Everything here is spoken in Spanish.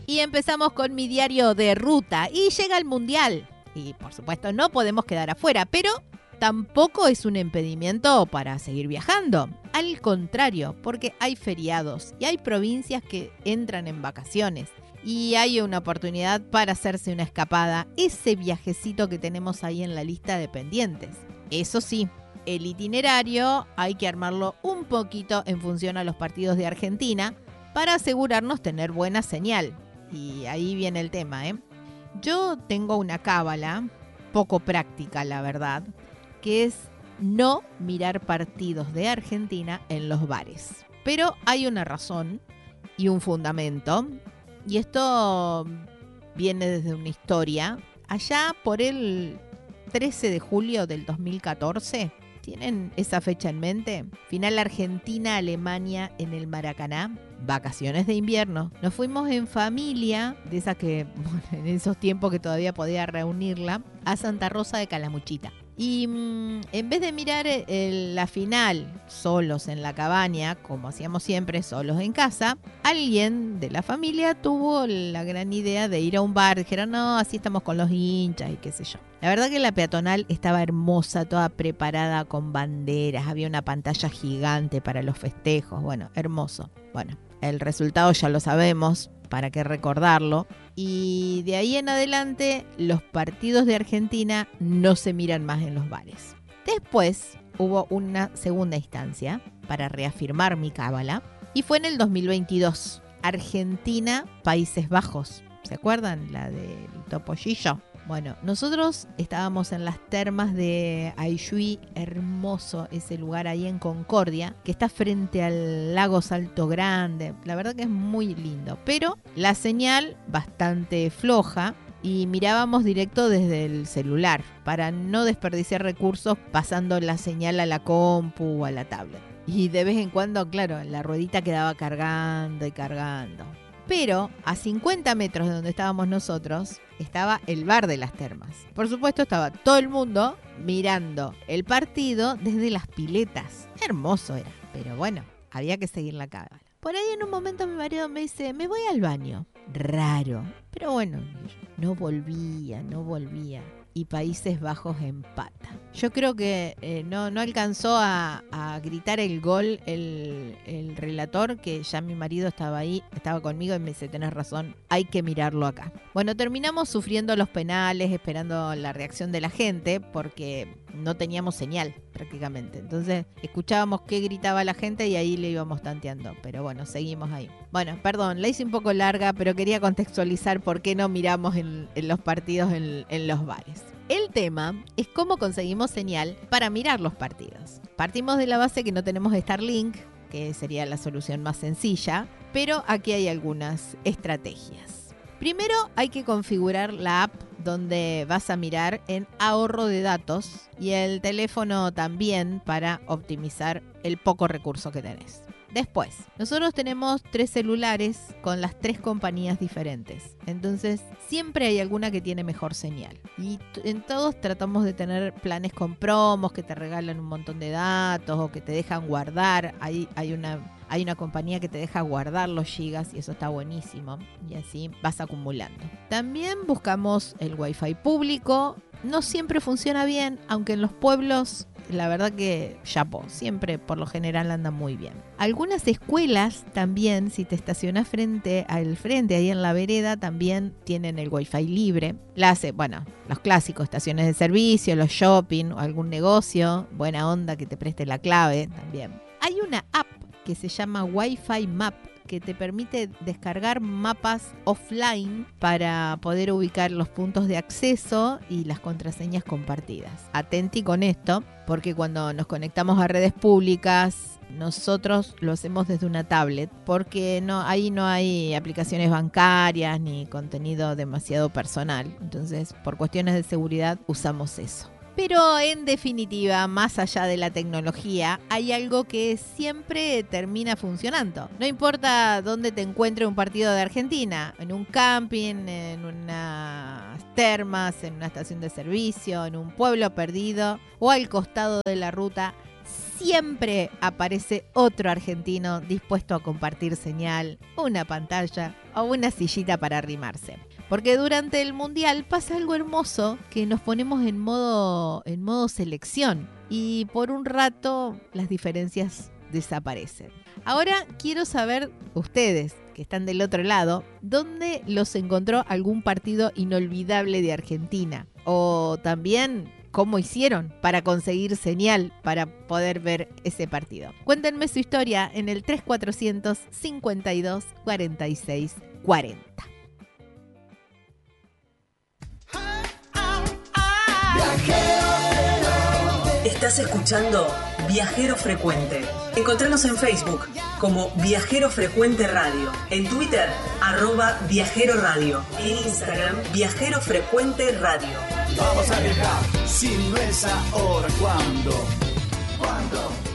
Y empezamos con mi diario de ruta y llega el Mundial. Y por supuesto no podemos quedar afuera, pero tampoco es un impedimento para seguir viajando. Al contrario, porque hay feriados y hay provincias que entran en vacaciones. Y hay una oportunidad para hacerse una escapada, ese viajecito que tenemos ahí en la lista de pendientes. Eso sí, el itinerario hay que armarlo un poquito en función a los partidos de Argentina para asegurarnos tener buena señal. Y ahí viene el tema, ¿eh? Yo tengo una cábala, poco práctica la verdad, que es no mirar partidos de Argentina en los bares. Pero hay una razón y un fundamento. Y esto viene desde una historia. Allá por el 13 de julio del 2014, ¿tienen esa fecha en mente? Final Argentina-Alemania en el Maracaná. Vacaciones de invierno. Nos fuimos en familia, de esa que bueno, en esos tiempos que todavía podía reunirla, a Santa Rosa de Calamuchita. Y en vez de mirar la final solos en la cabaña, como hacíamos siempre, solos en casa, alguien de la familia tuvo la gran idea de ir a un bar. Dijeron, no, así estamos con los hinchas y qué sé yo. La verdad que la peatonal estaba hermosa, toda preparada con banderas. Había una pantalla gigante para los festejos. Bueno, hermoso. Bueno, el resultado ya lo sabemos. ¿Para qué recordarlo? Y de ahí en adelante los partidos de Argentina no se miran más en los bares. Después hubo una segunda instancia para reafirmar mi cábala y fue en el 2022. Argentina, Países Bajos. ¿Se acuerdan? La del Topollillo. Bueno, nosotros estábamos en las termas de Ayuí, hermoso ese lugar ahí en Concordia, que está frente al lago Salto Grande. La verdad que es muy lindo, pero la señal bastante floja y mirábamos directo desde el celular para no desperdiciar recursos pasando la señal a la compu o a la tablet. Y de vez en cuando, claro, la ruedita quedaba cargando y cargando. Pero a 50 metros de donde estábamos nosotros estaba el bar de las termas. Por supuesto estaba todo el mundo mirando el partido desde las piletas. Hermoso era, pero bueno, había que seguir la cábala. Por ahí en un momento mi marido me dice, me voy al baño. Raro, pero bueno, no volvía. Y Países Bajos empata. Yo creo que no alcanzó a gritar el gol el relator, que ya mi marido estaba ahí, estaba conmigo y me dice, tenés razón, hay que mirarlo acá. Bueno, terminamos sufriendo los penales, esperando la reacción de la gente, porque no teníamos señal prácticamente. Entonces escuchábamos qué gritaba la gente y ahí le íbamos tanteando. Pero bueno, seguimos ahí. Bueno, perdón, la hice un poco larga, pero quería contextualizar por qué no miramos en los partidos en los bares. El tema es cómo conseguimos señal para mirar los partidos. Partimos de la base que no tenemos Starlink, que sería la solución más sencilla, pero aquí hay algunas estrategias. Primero hay que configurar la app donde vas a mirar en ahorro de datos y el teléfono también para optimizar el poco recurso que tenés. Después, nosotros tenemos 3 celulares con las 3 compañías diferentes. Entonces, siempre hay alguna que tiene mejor señal. Y en todos tratamos de tener planes con promos que te regalan un montón de datos o que te dejan guardar. Hay una compañía que te deja guardar los gigas y eso está buenísimo. Y así vas acumulando. También buscamos el Wi-Fi público. No siempre funciona bien, aunque en los pueblos la verdad que chapó, siempre por lo general anda muy bien. Algunas escuelas también, si te estacionas frente, ahí en la vereda, también tienen el Wi-Fi libre. Los clásicos, estaciones de servicio, los shopping, algún negocio, buena onda que te preste la clave también. Hay una app que se llama Wi-Fi Map, que te permite descargar mapas offline para poder ubicar los puntos de acceso y las contraseñas compartidas. Atenti con esto, porque cuando nos conectamos a redes públicas, nosotros lo hacemos desde una tablet, porque ahí no hay aplicaciones bancarias ni contenido demasiado personal. Entonces, por cuestiones de seguridad, usamos eso. Pero en definitiva, más allá de la tecnología, hay algo que siempre termina funcionando. No importa dónde te encuentre un partido de Argentina, en un camping, en unas termas, en una estación de servicio, en un pueblo perdido o al costado de la ruta, siempre aparece otro argentino dispuesto a compartir señal, una pantalla o una sillita para arrimarse. Porque durante el Mundial pasa algo hermoso, que nos ponemos en modo selección y por un rato las diferencias desaparecen. Ahora quiero saber, ustedes que están del otro lado, ¿dónde los encontró algún partido inolvidable de Argentina? O también, ¿cómo hicieron para conseguir señal para poder ver ese partido? Cuéntenme su historia en el 3400 52 46 40. Estás escuchando Viajero Frecuente. Encontranos en Facebook como Viajero Frecuente Radio, en Twitter @Viajero Radio, en Instagram Viajero Frecuente Radio. Vamos a viajar, si no es ahora, ¿cuándo?